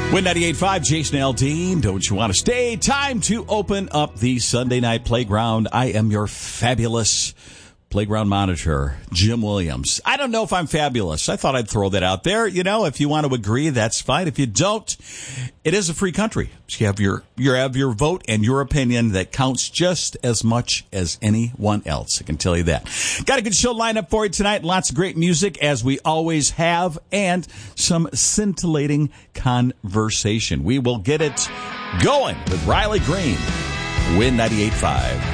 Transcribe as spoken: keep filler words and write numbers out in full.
Win ninety-eight point five, Jason Aldean. Don't you want to stay? Time to open up the Sunday Night Playground. I am your fabulous playground monitor, Jim Williams. I don't know if I'm fabulous. I thought I'd throw that out there. You know, if you want to agree, that's fine. If you don't, it is a free country. So you have your, you have your vote and your opinion that counts just as much as anyone else. I can tell you that. Got a good show lined up for you tonight. Lots of great music, as we always have, and some scintillating conversation. We will get it going with Riley Green. Win ninety-eight point five.